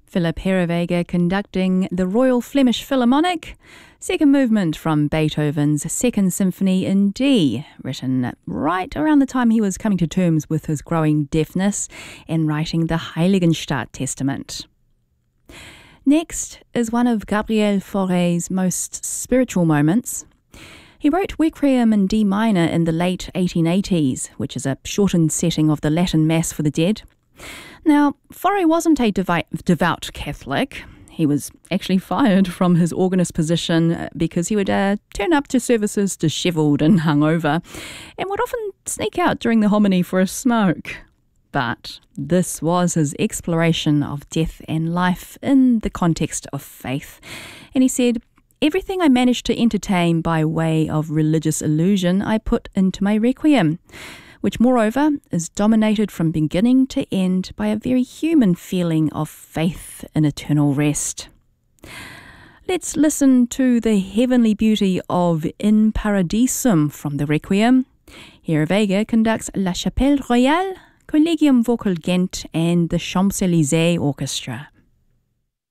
Philip Herreweghe conducting the Royal Flemish Philharmonic, second movement from Beethoven's Second Symphony in D, written right around the time he was coming to terms with his growing deafness and writing the Heiligenstadt Testament. Next is one of Gabriel Fauré's most spiritual moments. He wrote Requiem in D minor in the late 1880s, which is a shortened setting of the Latin Mass for the dead. Now, Fauré wasn't a devout Catholic. He was actually fired from his organist position because he would turn up to services dishevelled and hungover and would often sneak out during the homily for a smoke. But this was his exploration of death and life in the context of faith. And he said, "Everything I managed to entertain by way of religious illusion I put into my Requiem, which moreover is dominated from beginning to end by a very human feeling of faith in eternal rest." Let's listen to the heavenly beauty of In Paradisum from the Requiem. Herreweghe conducts La Chapelle Royale, Collegium Vocal Ghent and the Champs-Élysées Orchestra.